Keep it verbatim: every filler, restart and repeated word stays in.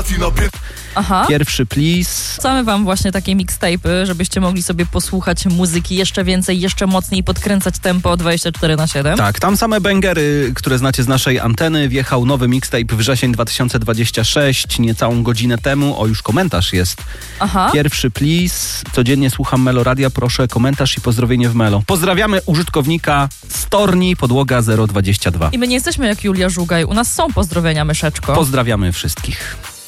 Aha. Pierwszy please. Wrzucamy wam właśnie takie mixtape'y, żebyście mogli sobie posłuchać muzyki jeszcze więcej, jeszcze mocniej, podkręcać tempo dwadzieścia cztery na siedem. Tak, tam same bangery, które znacie z naszej anteny. Wjechał nowy mixtape wrzesień dwa tysiące dwudziesty szósty, niecałą godzinę temu. O, już komentarz jest. Aha. Pierwszy please. Codziennie słucham Meloradia, proszę komentarz i pozdrowienie w Melo. Pozdrawiamy użytkownika Storni Podłoga zero dwadzieścia dwa. I my nie jesteśmy jak Julia Żugaj, u nas są pozdrowienia, myszeczko. Pozdrawiamy wszystkich.